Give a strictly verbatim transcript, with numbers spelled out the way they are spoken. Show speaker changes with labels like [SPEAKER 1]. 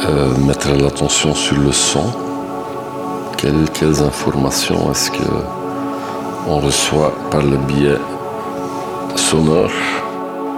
[SPEAKER 1] euh, mettre l'attention sur le son. Quelles, quelles informations est-ce qu'on reçoit par le biais sonore?